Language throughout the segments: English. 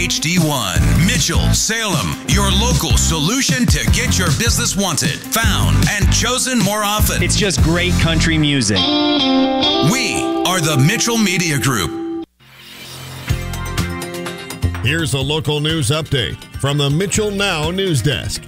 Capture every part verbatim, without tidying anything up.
H D one, Mitchell, Salem, your local solution to get your business wanted, found, and chosen more often. It's just great country music. We are the Mitchell Media Group. Here's a local news update from the Mitchell Now News Desk.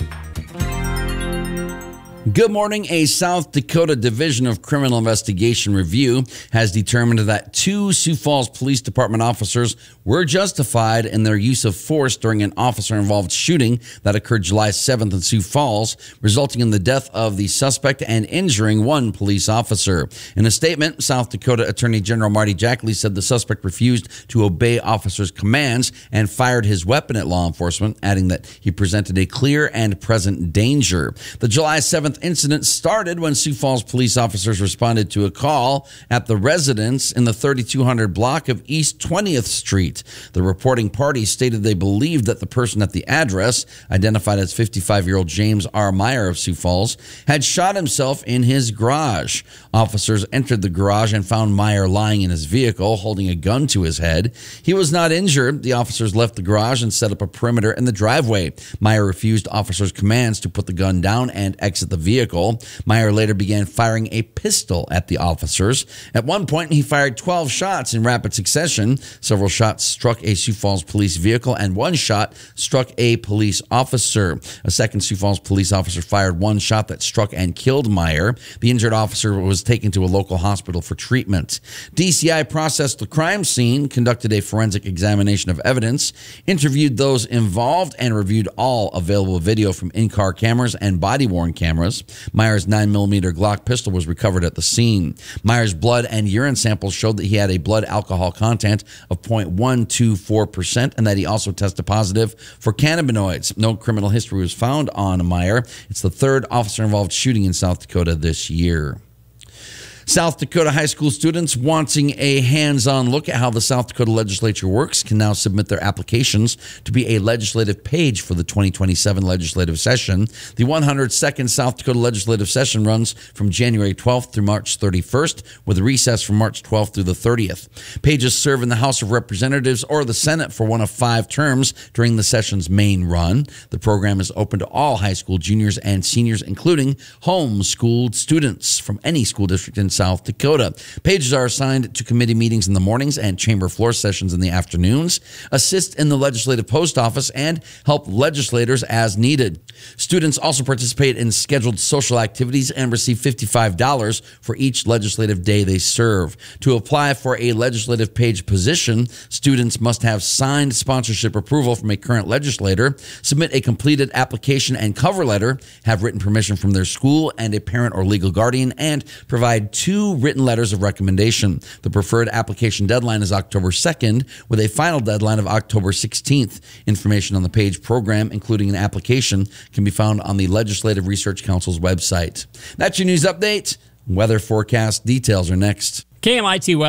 Good morning. A South Dakota Division of Criminal Investigation Review has determined that two Sioux Falls Police Department officers were justified in their use of force during an officer-involved shooting that occurred July seventh in Sioux Falls, resulting in the death of the suspect and injuring one police officer. In a statement, South Dakota Attorney General Marty Jackley said the suspect refused to obey officers' commands and fired his weapon at law enforcement, adding that he presented a clear and present danger. The July seventh incident started when Sioux Falls police officers responded to a call at the residence in the thirty-two hundred block of East twentieth Street. The reporting party stated they believed that the person at the address, identified as fifty-five-year-old James R. Meyer of Sioux Falls, had shot himself in his garage. Officers entered the garage and found Meyer lying in his vehicle, holding a gun to his head. He was not injured. The officers left the garage and set up a perimeter in the driveway. Meyer refused officers' commands to put the gun down and exit the vehicle. Meyer later began firing a pistol at the officers. At one point, he fired twelve shots in rapid succession. Several shots struck a Sioux Falls police vehicle, and one shot struck a police officer. A second Sioux Falls police officer fired one shot that struck and killed Meyer. The injured officer was taken to a local hospital for treatment. D C I processed the crime scene, conducted a forensic examination of evidence, interviewed those involved, and reviewed all available video from in-car cameras and body-worn cameras. Meyer's nine millimeter Glock pistol was recovered at the scene. Meyer's blood and urine samples showed that he had a blood alcohol content of zero point one two four percent and that he also tested positive for cannabinoids. No criminal history was found on Meyer. It's the third officer-involved shooting in South Dakota this year. South Dakota high school students wanting a hands-on look at how the South Dakota legislature works can now submit their applications to be a legislative page for the twenty twenty-seven legislative session. The one hundred second South Dakota legislative session runs from January twelfth through March thirty-first, with a recess from March twelfth through the thirtieth. Pages serve in the House of Representatives or the Senate for one of five terms during the session's main run. The program is open to all high school juniors and seniors, including homeschooled students from any school district in South Dakota. Pages are assigned to committee meetings in the mornings and chamber floor sessions in the afternoons, assist in the legislative post office, and help legislators as needed. Students also participate in scheduled social activities and receive fifty-five dollars for each legislative day they serve. To apply for a legislative page position, students must have signed sponsorship approval from a current legislator, submit a completed application and cover letter, have written permission from their school and a parent or legal guardian, and provide two written letters of recommendation. The preferred application deadline is October second, with a final deadline of October sixteenth. Information on the page program, including an application, can be found on the Legislative Research Council's website. That's your news update. Weather forecast details are next. K M I T